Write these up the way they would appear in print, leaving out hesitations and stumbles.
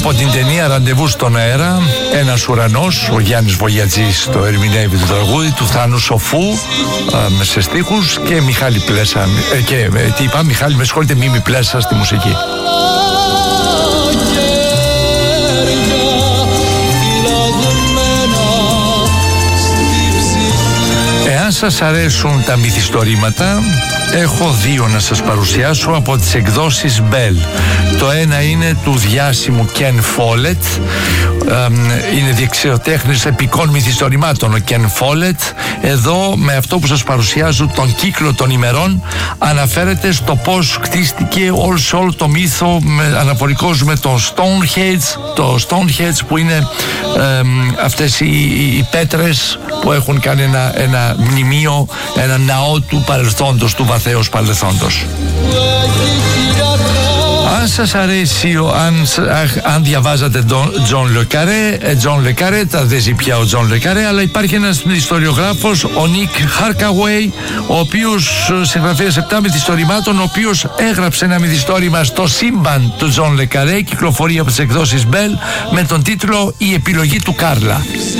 Από την ταινία «Ραντεβού στον αέρα», ένας ουρανός, ο Γιάννης Βογιατζής το ερμηνεύει το τραγούδι του Θάνου Σοφού σε στίχους και Μιχάλη Πλέσα Μιχάλη με συγχωρείτε, Μίμη Πλέσα στη μουσική. Εάν σας αρέσουν τα μυθιστορήματα, έχω δύο να σας παρουσιάσω από τις εκδόσεις Bell. Το ένα είναι του διάσημου Ken Follett, είναι διεξιοτέχνης επικών μυθιστορημάτων ο Ken Follett. Εδώ με αυτό που σας παρουσιάζω, τον κύκλο των ημερών, αναφέρεται στο πώς κτίστηκε όλο το μύθο αναφορικός με το Stonehenge, που είναι αυτές οι πέτρες που έχουν κάνει ένα μνημείο, ένα ναό του παρελθόντος, του βαθέως παρελθόντος. Αν σας αρέσει, αν διαβάζατε John Le Carré, τα δεν ζει πια ο John Le Carré, αλλά υπάρχει ένας ιστοριογράφος, ο Nick Harkaway, ο οποίος συγγραφέας 7 μυθιστορημάτων, ο οποίος έγραψε ένα μυθιστόρημα στο σύμπαν του John Le Carré, κυκλοφορεί από τις εκδόσεις Bell, με τον τίτλο «Η επιλογή του Κάρλα».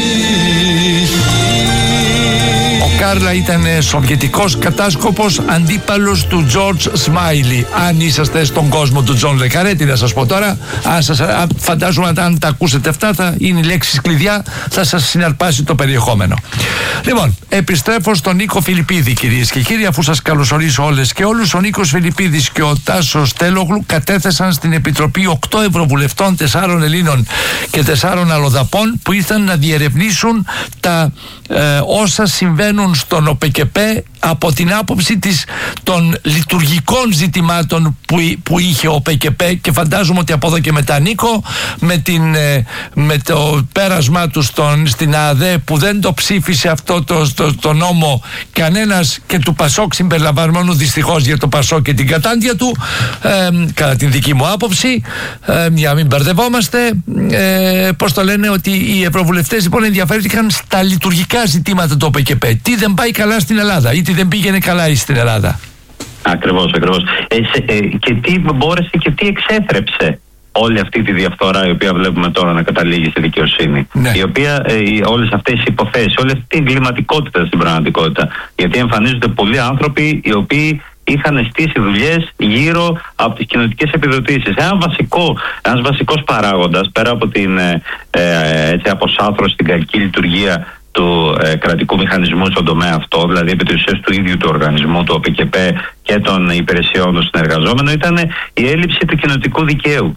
Ο Κάρλα ήταν σοβιετικός κατάσκοπος, αντίπαλος του George Smiley. Αν είσαστε στον κόσμο του John Le Carré, τι να σας πω τώρα, φαντάζομαι αν τα ακούσετε αυτά, θα είναι οι λέξεις κλειδιά, θα σας συναρπάσει το περιεχόμενο. Λοιπόν, επιστρέφω στον Νίκο Φιλιππίδη, κυρίες και κύριοι, αφού σας καλωσορίσω όλες και όλους. Ο Νίκος Φιλιππίδης και ο Τάσος Τέλογλου κατέθεσαν στην Επιτροπή 8 Ευρωβουλευτών, 4 Ελλήνων και 4 αλλοδαπών, που ήρθαν να διερευνήσουν τα όσα συμβαίνουν στον ΟΠΚΠ από την άποψη των λειτουργικών ζητημάτων που είχε ο ΟΠΚΠ, και φαντάζομαι ότι από εδώ και μετά, Νίκο, με το πέρασμά του στην ΑΔΕ, που δεν το ψήφισε αυτό το νόμο κανένας, και του Πασόκ συμπεριλαμβανομένου δυστυχώς για το Πασόκ και την κατάντια του, κατά την δική μου άποψη, για να μην μπερδευόμαστε, πώς το λένε, ότι οι ευρωβουλευτές λοιπόν ενδιαφέρθηκαν στα λειτουργικά ζητήματα του ΟΠΚΠ. Τι δεν πάει καλά στην Ελλάδα ή τι δεν πήγαινε καλά στην Ελλάδα. Ακριβώς. Και τι μπόρεσε και τι εξέθρεψε όλη αυτή τη διαφθορά η οποία βλέπουμε τώρα να καταλήγει στη δικαιοσύνη. Ναι. Η οποία όλες αυτές οι υποθέσεις, όλη αυτή η εγκληματικότητα στην πραγματικότητα. Γιατί εμφανίζονται πολλοί άνθρωποι οι οποίοι είχαν στήσει δουλειές γύρω από τις κοινοτικές επιδοτήσεις. Ένας βασικός παράγοντας, πέρα από την αποσάθρωση, την κακή λειτουργία του κρατικού μηχανισμού στον τομέα αυτό, δηλαδή επί της ουσίας του ίδιου του οργανισμού, του ΟΠΚΠ και των υπηρεσιών των συνεργαζόμενων, ήταν η έλλειψη του κοινοτικού δικαίου.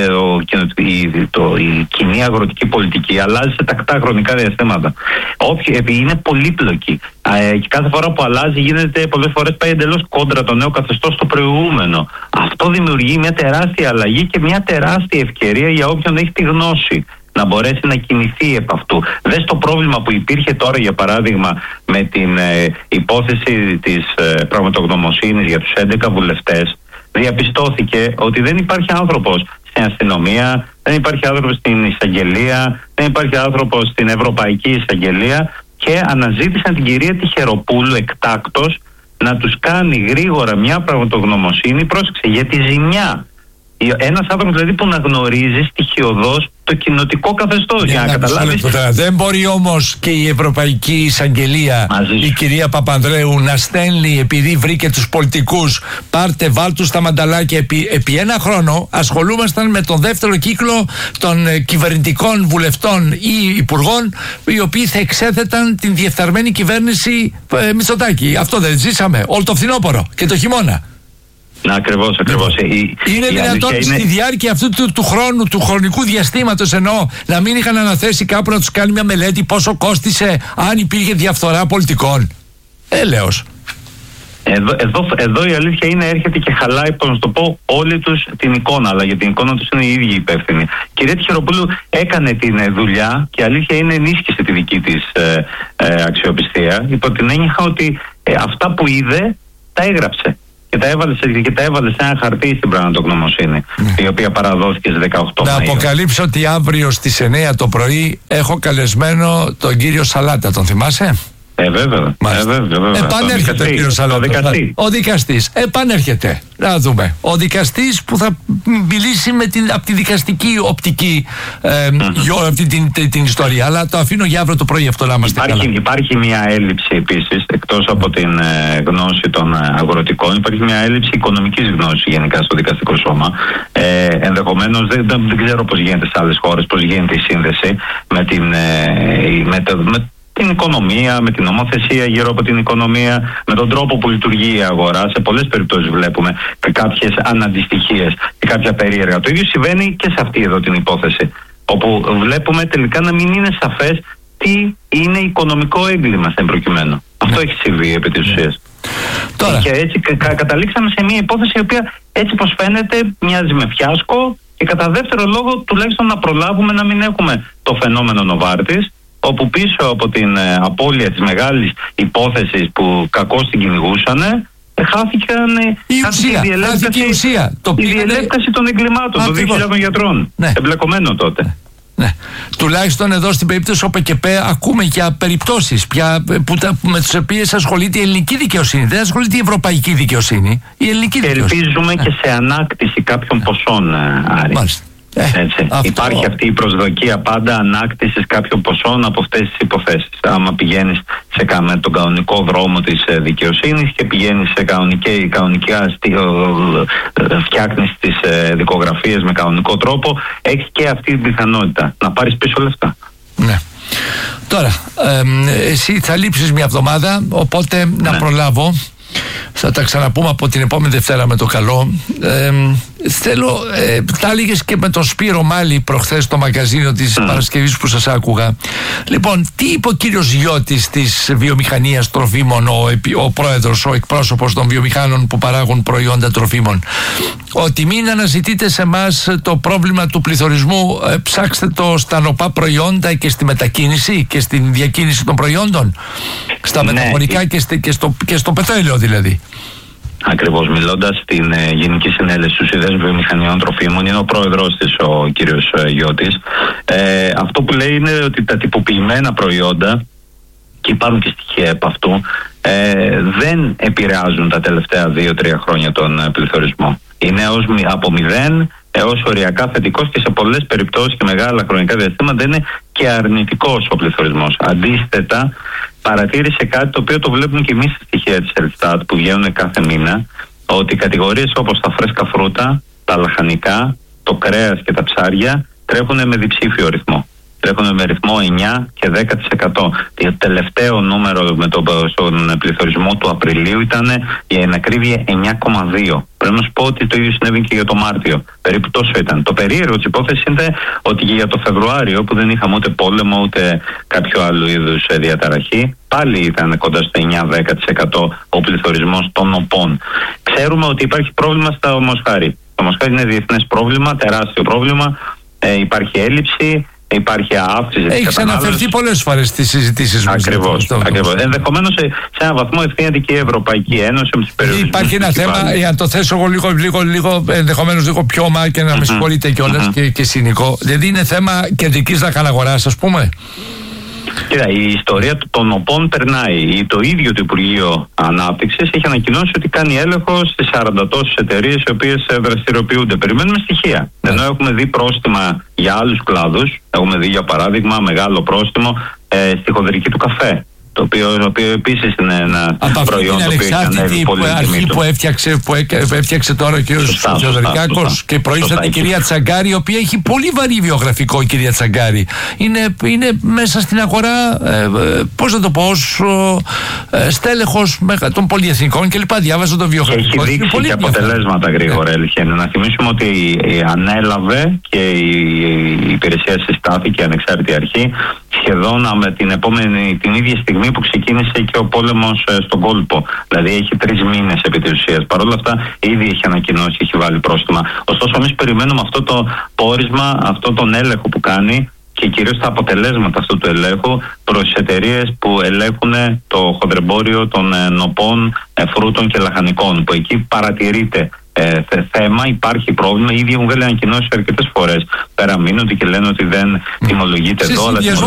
Η κοινή αγροτική πολιτική αλλάζει σε τακτά χρονικά διαστήματα. Είναι πολύπλοκη. Και κάθε φορά που αλλάζει, γίνεται πολλές φορές πάει εντελώς κόντρα το νέο καθεστώς στο προηγούμενο. Αυτό δημιουργεί μια τεράστια αλλαγή και μια τεράστια ευκαιρία για όποιον έχει τη γνώση να μπορέσει να κινηθεί επ' αυτού. Δες το πρόβλημα που υπήρχε τώρα, για παράδειγμα, με την υπόθεση της πραγματογνωμοσύνης για τους 11 βουλευτές. Διαπιστώθηκε ότι δεν υπάρχει άνθρωπος στην αστυνομία, δεν υπάρχει άνθρωπος στην εισαγγελία, δεν υπάρχει άνθρωπος στην Ευρωπαϊκή Εισαγγελία, και αναζήτησαν την κυρία Τυχεροπούλου εκτάκτως να τους κάνει γρήγορα μια πραγματογνωμοσύνη, πρόσεξε, για τη ζημιά. Ένας άνθρωπος δηλαδή που να γνωρίζει στοιχειωδώς το κοινοτικό καθεστώς, για να καταλάβεις. Δεν μπορεί όμως και η Ευρωπαϊκή Εισαγγελία, η κυρία Παπανδρέου, να στέλνει, επειδή βρήκε τους πολιτικούς, πάρτε βάλτους στα μανταλάκια. Επί ένα χρόνο ασχολούμασταν με τον δεύτερο κύκλο των κυβερνητικών βουλευτών ή υπουργών, οι οποίοι θα εξέθεταν την διεφθαρμένη κυβέρνηση Μητσοτάκη. Αυτό δεν ζήσαμε όλο το φθινόπωρο και το χειμώνα. Ακριβώς. Είναι δυνατόν στη διάρκεια αυτού του χρόνου, του χρονικού διαστήματος, εννοώ, να μην είχαν αναθέσει κάπου να τους κάνει μια μελέτη πόσο κόστισε, αν υπήρχε διαφθορά πολιτικών? Έλεος. Εδώ η αλήθεια είναι, έρχεται και χαλάει, πώς να το πω, όλη τους την εικόνα, αλλά για την εικόνα τους είναι οι ίδιοι υπεύθυνοι. Η κυρία Τυχεροπούλου έκανε την δουλειά και η αλήθεια είναι ενίσχυσε τη δική της αξιοπιστία, υπό την έννοια ότι αυτά που είδε τα έγραψε. Και τα έβαλε σε ένα χαρτί στην πραγματογνωμοσύνη, η οποία παραδόθηκε στις 18 Μαΐου. Να αποκαλύψω ότι αύριο στις 9 το πρωί έχω καλεσμένο τον κύριο Σαλάτα. Τον θυμάσαι? Βέβαια. Επανέρχεται ο κύριος Σαλότος. Ο δικαστής. Επανέρχεται. Να δούμε. Ο δικαστής που θα μιλήσει από τη δικαστική οπτική για όλη αυτή την ιστορία. Αλλά το αφήνω για αύριο το πρωί αυτό να είμαστε καλά. Υπάρχει μια έλλειψη επίσης, εκτός από την γνώση των αγροτικών, υπάρχει μια έλλειψη οικονομικής γνώσης γενικά στο δικαστικό σώμα. Ενδεχομένως δεν ξέρω πώς γίνεται σε άλλες χώρες, πώς γίνεται η σύνδεση με την οικονομία, με την νομοθεσία γύρω από την οικονομία, με τον τρόπο που λειτουργεί η αγορά. Σε πολλές περιπτώσεις βλέπουμε κάποιες αναντιστοιχίες και κάποια περίεργα. Το ίδιο συμβαίνει και σε αυτή εδώ την υπόθεση, όπου βλέπουμε τελικά να μην είναι σαφές τι είναι οικονομικό έγκλημα στην προκειμένου. Αυτό έχει συμβεί επί της ουσίας. Και έτσι καταλήξαμε σε μια υπόθεση η οποία έτσι πως φαίνεται μοιάζει με φιάσκο, και κατά δεύτερο λόγο τουλάχιστον να προλάβουμε να μην έχουμε το φαινόμενο Νοβάρτης, όπου πίσω από την απώλεια της μεγάλης υπόθεσης που κακώς την κυνηγούσαν, χάθηκε η διελεύκαση των εγκλημάτων των 2.000 γιατρών. Εμπλεκομένο τότε. Ναι. Τουλάχιστον εδώ στην περίπτωση ΟΠΕΚΕΠ ακούμε για περιπτώσεις με τις οποίες ασχολείται η ελληνική δικαιοσύνη. Δεν ασχολείται η ευρωπαϊκή δικαιοσύνη. Η ελληνική δικαιοσύνη. Ελπίζουμε και σε ανάκτηση κάποιων ποσών, Άρη. Μάλιστα. Υπάρχει αυτή η προσδοκία πάντα ανάκτησης κάποιων ποσών από αυτές τις υποθέσεις. Άμα πηγαίνεις με τον κανονικό δρόμο της δικαιοσύνης και πηγαίνεις σε κανονικά φτιάχνεις τις δικογραφίες με κανονικό τρόπο, έχεις και αυτή την πιθανότητα να πάρεις πίσω λεφτά. Ναι. Τώρα, εσύ θα λείψεις μια εβδομάδα, οπότε να προλάβω. Θα τα ξαναπούμε από την επόμενη Δευτέρα με το καλό. Θέλω, τα έλεγες και με τον Σπύρο Μάλη προχθές στο μαγαζίνο της Παρασκευής που σας άκουγα. Λοιπόν, τι είπε ο κύριος Γιώτης της βιομηχανίας τροφίμων, ο πρόεδρος, ο εκπρόσωπος των βιομηχάνων που παράγουν προϊόντα τροφίμων? Ότι μην αναζητείτε σε εμάς το πρόβλημα του πληθωρισμού, ψάξτε το στα νοπά προϊόντα και στη μετακίνηση και στην διακίνηση των προϊόντων, στα μεταφορικά και στο πετρέλαιο δηλαδή. Ακριβώς, μιλώντας στην Γενική Συνέλευση του Συνδέσμου Βιομηχανιών Τροφίμων, είναι ο πρόεδρος της, ο κύριος Γιώτης. Αυτό που λέει είναι ότι τα τυποποιημένα προϊόντα, και υπάρχουν και στοιχεία από αυτού, δεν επηρεάζουν τα τελευταία 2-3 χρόνια τον πληθωρισμό. Είναι από 0 έως οριακά θετικός και σε πολλές περιπτώσεις και μεγάλα χρονικά διαστήματα είναι και αρνητικός ο πληθωρισμός. Αντίθετα, παρατήρησε κάτι το οποίο το βλέπουμε και εμείς στα στοιχεία της Ελστάτ που βγαίνουν κάθε μήνα, ότι κατηγορίες όπως τα φρέσκα φρούτα, τα λαχανικά, το κρέας και τα ψάρια τρέχουν με διψήφιο ρυθμό. Τρέχουν με ρυθμό 9 και 10%. Το τελευταίο νούμερο στον πληθωρισμό του Απριλίου ήταν η ανακρίβεια 9,2. Πρέπει να σου πω ότι το ίδιο συνέβη και για το Μάρτιο. Περίπου τόσο ήταν. Το περίεργο της υπόθεσης είναι ότι και για το Φεβρουάριο, που δεν είχαμε ούτε πόλεμο ούτε κάποιο άλλο είδους διαταραχή, πάλι ήταν κοντά στο 9-10% ο πληθωρισμός των οπών. Ξέρουμε ότι υπάρχει πρόβλημα στα ομοσχάρη. Το ομοσχάρη είναι διεθνές πρόβλημα, τεράστιο πρόβλημα. Υπάρχει έλλειψη. Υπάρχει αύξηση. Έχει αναφερθεί πολλές φορές στις συζητήσεις μας. Ακριβώς. Ενδεχομένως σε έναν βαθμό ευθύνεται και η Ευρωπαϊκή Ένωση. Υπάρχει ένα θέμα, για να το θέσω εγώ λίγο ενδεχομένως λίγο πιο ομά και να με συγχωρείτε κιόλας και συνικό. Δηλαδή είναι θέμα κεντρικής λαχαναγοράς, ας πούμε. Κοίτα, η ιστορία των οπών περνάει. Το ίδιο το Υπουργείο Ανάπτυξης έχει ανακοινώσει ότι κάνει έλεγχο στις 40 τόσες εταιρείες οι οποίες δραστηριοποιούνται. Περιμένουμε στοιχεία. Ενώ έχουμε δει πρόστιμα για άλλους κλάδους, έχουμε δει για παράδειγμα μεγάλο πρόστιμο στη χονδρική του καφέ. Το οποίο επίσης είναι ένα προϊόν το οποίο έχει ανέβει πολύ αρχή που έφτιαξε τώρα ο κ. Θεοδωρικάκος και προήλθε η κυρία Τσαγκάρη, η οποία έχει πολύ βαρύ βιογραφικό, η κυρία Τσαγκάρη. Είναι μέσα στην αγορά, πώς να το πω, ως στέλεχος των πολυεθνικών κλπ. Διάβαζα το βιογραφικό. Έχει δείξει και αποτελέσματα γρήγορα, Ελχένη. Να θυμίσουμε ότι ανέλαβε και η υπηρεσία συστάθηκε ανεξάρτητη αρχή σχεδόν με την ίδια στιγμή που ξεκίνησε και ο πόλεμος στον κόλπο. Δηλαδή έχει 3 μήνες επί της ουσίας. Παρ' όλα αυτά ήδη έχει ανακοινώσει, έχει βάλει πρόστιμα. Ωστόσο εμείς περιμένουμε αυτό το πόρισμα, αυτό τον έλεγχο που κάνει και κυρίως τα αποτελέσματα αυτού του ελέγχου προς τις εταιρείες που ελέγχουν το χοντρεμπόριο των νοπών, φρούτων και λαχανικών, που εκεί παρατηρείται θέμα, υπάρχει πρόβλημα. Ήδη έχουν βγάλει ανακοινώσεις αρκετές φορές. Πέρα μείνονται και λένε ότι δεν τιμολογείται εδώ, αλλά τιμολογείται